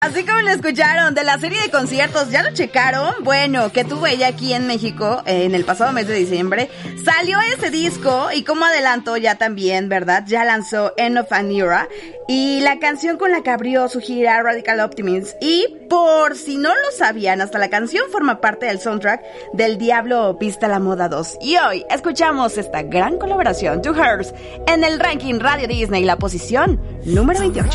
Así como lo escucharon, de la serie de conciertos, ¿ya lo checaron? Bueno, que tuvo ella aquí en México en el pasado mes de diciembre. Salió ese disco y como adelanto ya también, ¿verdad? Ya lanzó End of an Era y la canción con la que abrió su gira Radical Optimism. Y por si no lo sabían, hasta la canción forma parte del soundtrack del Diablo Vista la Moda 2. Y hoy escuchamos esta gran colaboración, To Hers, en el ranking Radio Disney, la posición número 28.